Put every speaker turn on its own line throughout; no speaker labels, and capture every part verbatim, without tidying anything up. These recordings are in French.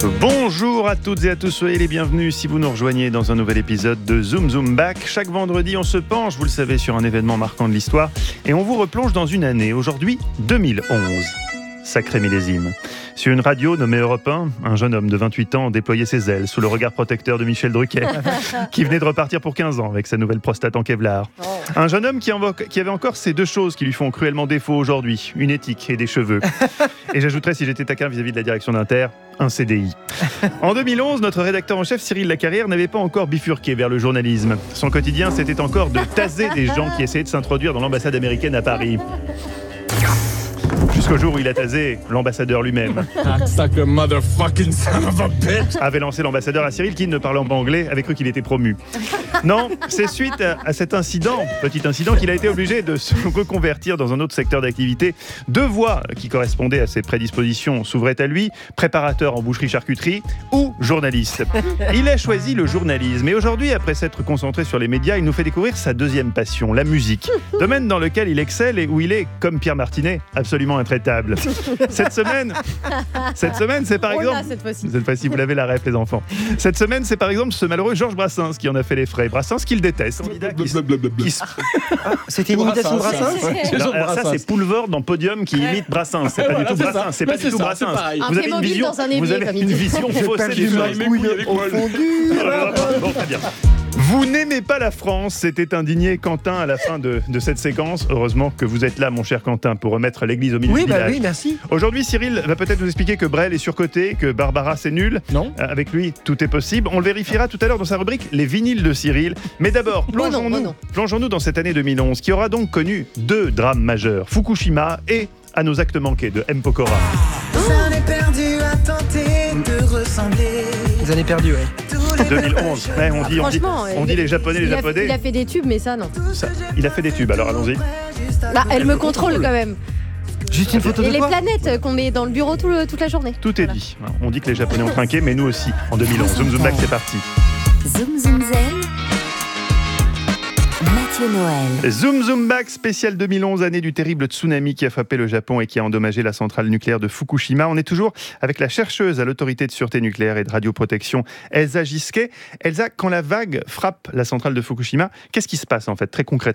Bonjour à toutes et à tous, soyez les bienvenus si vous nous rejoignez dans un nouvel épisode de Zoom Zoom Back. Chaque vendredi, on se penche, vous le savez, sur un événement marquant de l'histoire et on vous replonge dans une année, aujourd'hui deux mille onze. Sacré millésime. Sur une radio nommée Europe un, un jeune homme de vingt-huit ans déployait ses ailes sous le regard protecteur de Michel Drucker, qui venait de repartir pour quinze ans avec sa nouvelle prostate en Kevlar. Un jeune homme qui, invoque, qui avait encore ces deux choses qui lui font cruellement défaut aujourd'hui, une éthique et des cheveux. Et j'ajouterais, si j'étais taquin vis-à-vis de la direction d'Inter, un C D I. En deux mille onze, notre rédacteur en chef Cyril Lacarrière n'avait pas encore bifurqué vers le journalisme. Son quotidien, c'était encore de taser des gens qui essayaient de s'introduire dans l'ambassade américaine à Paris. Jusqu'au jour où il a tasé l'ambassadeur lui-même. Avait lancé l'ambassadeur à Cyril qui, ne parlant pas anglais, avait cru qu'il était promu. Non, c'est suite à, à cet incident, petit incident, qu'il a été obligé de se reconvertir dans un autre secteur d'activité. Deux voies qui correspondaient à ses prédispositions s'ouvraient à lui, préparateur en boucherie-charcuterie ou journaliste. Il a choisi le journalisme et aujourd'hui, après s'être concentré sur les médias, il nous fait découvrir sa deuxième passion, la musique. Domaine dans lequel il excelle et où il est, comme Pierre Martinet, absolument intraitable. Cette semaine, cette semaine, c'est par
oh
exemple...
là, cette fois-ci.
Cette fois-ci, vous l'avez la rêve, les enfants. Cette semaine, c'est par exemple ce malheureux Georges Brassens qui en a fait les frais. Brassens qu'il déteste. Qui s- qui s-
Ah, c'était une imitation de Brassens.
Alors, alors ça, c'est Poulvord dans Podium qui imite Brassens. C'est pas
Voilà,
du tout
c'est
Brassens.
ça.
C'est pas
Mais
du
c'est
tout
ça,
Brassens.
c'est pareil.
Un
Vous avez une
Playmobil
vision,
dans un
vous
évier,
avez
comme
une
il dit.
vision
J'ai
faussée
perdu
des
ma
choses.
couille au fondu.
Bon, très bien. Vous n'aimez pas la France, s'était indigné Quentin à la fin de, de cette séquence. Heureusement que vous êtes là, mon cher Quentin, pour remettre l'église au milieu
Oui,
du
bah
village.
oui, merci.
Aujourd'hui, Cyril va peut-être nous expliquer que Brel est surcoté, que Barbara c'est nul.
Non.
Euh, Avec lui, tout est possible. On le vérifiera tout à l'heure dans sa rubrique Les vinyles de Cyril. Mais d'abord,
Bon non,
plongeons-nous
bon non.
plongeons-nous dans cette année deux mille onze qui aura donc connu deux drames majeurs, Fukushima et À nos actes manqués de M. Pokora.
J'en ai perdu à tenter de ressembler.
Vous en avez perdu, ouais.
deux mille onze. Ouais, on, dit, on, dit,
Franchement,
on dit les Japonais, les
il a,
Japonais.
il a fait des tubes, mais ça, non.
Ça, il a fait des tubes, alors allons-y.
Bah, elle me contrôle quand même.
Juste une photo
Et
de
les
quoi
planètes qu'on met dans le bureau tout le- toute la journée.
Tout est
Voilà.
dit. On dit que les Japonais ont trinqué, mais nous aussi, en deux mille onze. Zoom Zoom Back, c'est parti.
Zoom Zoom Zen, Mathieu Noël.
Zoom Zoom Back, spécial deux mille onze, année du terrible tsunami qui a frappé le Japon et qui a endommagé la centrale nucléaire de Fukushima. On est toujours avec la chercheuse à l'autorité de sûreté nucléaire et de radioprotection, Elsa Gisquet. Elsa, quand la vague frappe la centrale de Fukushima, qu'est-ce qui se passe en fait, très concrètement ?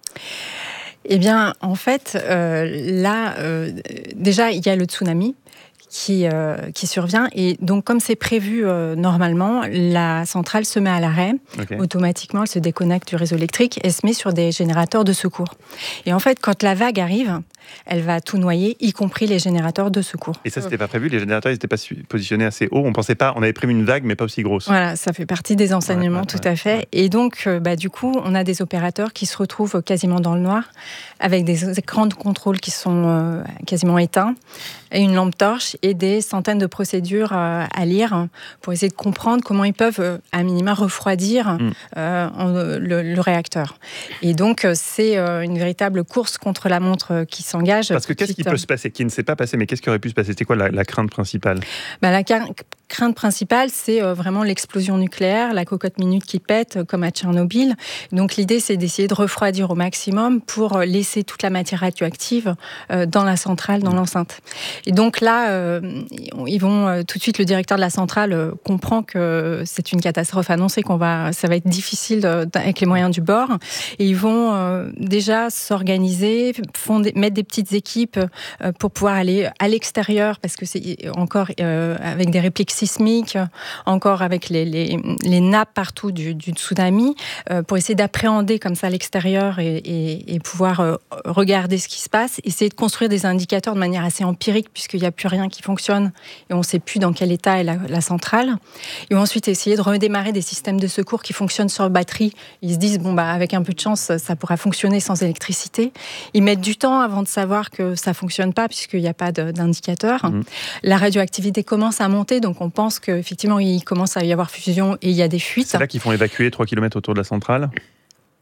Eh bien, en fait, euh, là, euh, déjà, il y a le tsunami qui, euh, qui survient. Et donc, comme c'est prévu euh, normalement, la centrale se met à l'arrêt.
Okay.
Automatiquement, elle se déconnecte du réseau électrique et se met sur des générateurs de secours. Et en fait, quand la vague arrive, elle va tout noyer, y compris les générateurs de secours.
Et ça, c'était pas prévu. Les générateurs, ils n'étaient pas su- positionnés assez haut. On pensait pas. On avait prévu une vague, mais pas aussi grosse.
Voilà, ça fait partie des enseignements,
Ouais, ouais,
tout
ouais,
à fait.
ouais.
Et donc, euh, bah, du coup, on a des opérateurs qui se retrouvent quasiment dans le noir, avec des écrans de contrôle qui sont euh, quasiment éteints, et une lampe torche, et des centaines de procédures euh, à lire pour essayer de comprendre comment ils peuvent, euh, à minima, refroidir
Mm.
euh, en- le, le réacteur. Et donc, euh, c'est euh, une véritable course contre la montre euh, qui s'engage.
Parce que
tout de
qu'est-ce qui
suite.
peut se passer, qui ne s'est pas passé, mais qu'est-ce qui aurait pu se passer ? C'était quoi la, la crainte principale ?
Bah, la car- crainte principale, c'est euh, vraiment l'explosion nucléaire, la cocotte minute qui pète, euh, comme à Tchernobyl. Donc l'idée, c'est d'essayer de refroidir au maximum pour euh, laisser toute la matière radioactive euh, dans la centrale, dans l'enceinte. Et donc là, euh, ils vont euh, tout de suite, le directeur de la centrale euh, comprend que c'est une catastrophe annoncée, qu'on va, ça va être difficile euh, avec les moyens du bord. Et ils vont euh, déjà s'organiser, font des- mettre des petites équipes euh, pour pouvoir aller à l'extérieur, parce que c'est encore euh, avec des répliques sismiques, encore avec les, les, les nappes partout du, du tsunami, euh, pour essayer d'appréhender comme ça l'extérieur et, et, et pouvoir euh, regarder ce qui se passe, essayer de construire des indicateurs de manière assez empirique, puisqu'il n'y a plus rien qui fonctionne et on ne sait plus dans quel état est la, la centrale. Et ensuite essayer de redémarrer des systèmes de secours qui fonctionnent sur batterie. Ils se disent, bon, bah, avec un peu de chance, ça pourra fonctionner sans électricité. Ils mettent du temps avant de savoir que ça ne fonctionne pas, puisqu'il n'y a pas de, d'indicateur. Mmh. La radioactivité commence à monter, donc on pense qu'effectivement, il commence à y avoir fusion et il y a des fuites.
C'est là qu'ils font évacuer trois kilomètres autour de la centrale ?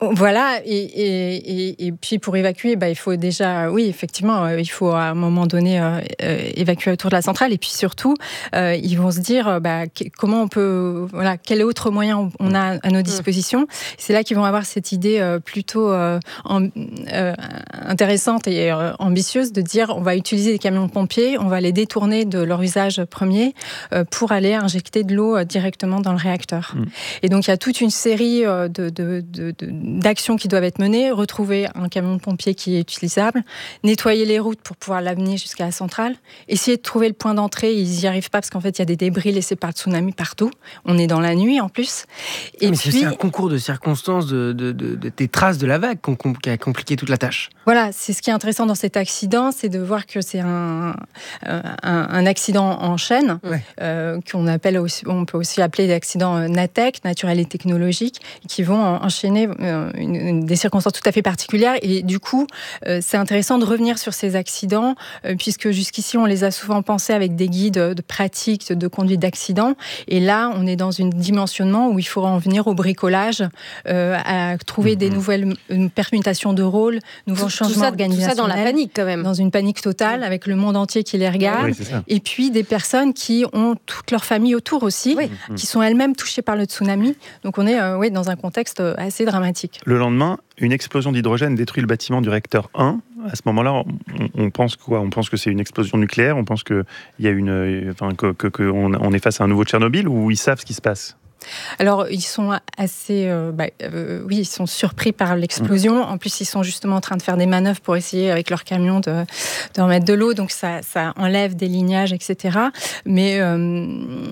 Voilà, et, et, et, et puis pour évacuer, bah, il faut déjà, oui, effectivement, euh, il faut à un moment donné euh, euh, évacuer autour de la centrale, et puis surtout, euh, ils vont se dire bah, qu- comment on peut, voilà, quel autre moyen on a à nos dispositions. C'est là qu'ils vont avoir cette idée euh, plutôt euh, en, euh, intéressante et euh, ambitieuse de dire on va utiliser des camions de pompiers, on va les détourner de leur usage premier euh, pour aller injecter de l'eau euh, directement dans le réacteur. Mmh. Et donc il y a toute une série euh, de, de, de, de d'actions qui doivent être menées, retrouver un camion de pompier qui est utilisable, nettoyer les routes pour pouvoir l'amener jusqu'à la centrale, essayer de trouver le point d'entrée, ils n'y arrivent pas parce qu'en fait il y a des débris laissés par le tsunami partout, on est dans la nuit en plus.
Et mais puis, c'est un concours de circonstances, de, de, de, de, des traces de la vague qui a compliqué toute la tâche.
Voilà, c'est ce qui est intéressant dans cet accident, c'est de voir que c'est un, un, un accident en chaîne, ouais. euh, qu'on appelle aussi, on peut aussi appeler des accidents NATEC, naturels et technologiques, qui vont enchaîner euh, Une, une, des circonstances tout à fait particulières, et du coup euh, c'est intéressant de revenir sur ces accidents euh, puisque jusqu'ici on les a souvent pensés avec des guides de pratique de conduite d'accident, et là on est dans un dimensionnement où il faut en venir au bricolage, euh, à trouver mmh. des nouvelles une permutations de rôle, nouveaux tout, changements
tout ça,
organisationnels,
tout ça dans la panique quand même,
dans une panique totale mmh. avec le monde entier qui les regarde, oui, et puis des personnes qui ont toute leur famille autour aussi, oui. mmh. qui sont elles-mêmes touchées par le tsunami, donc on est euh, oui, dans un contexte assez dramatique.
Le lendemain, une explosion d'hydrogène détruit le bâtiment du réacteur un. À ce moment-là, on, on pense quoi ? On pense que c'est une explosion nucléaire. On pense que il y a une, enfin, que, que, que on, on est face à un nouveau Tchernobyl, ou ils savent ce qui se passe ?
Alors, ils sont assez... Euh, bah, euh, oui, ils sont surpris par l'explosion. Mmh. En plus, ils sont justement en train de faire des manœuvres pour essayer, avec leur camion, de, de remettre de l'eau. Donc, ça, ça enlève des lignages, et cetera. Mais euh,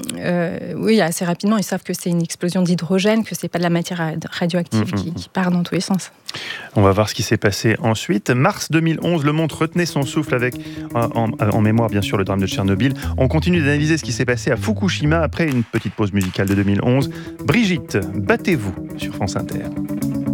euh, oui, assez rapidement, ils savent que c'est une explosion d'hydrogène, que c'est pas de la matière radioactive mmh. qui, qui part dans tous les sens.
On va voir ce qui s'est passé ensuite. Mars deux mille onze, Le Monde retenait son souffle avec, en, en mémoire, bien sûr, le drame de Tchernobyl. On continue d'analyser ce qui s'est passé à Fukushima après une petite pause musicale de deux mille onze. Brigitte, battez-vous sur France Inter.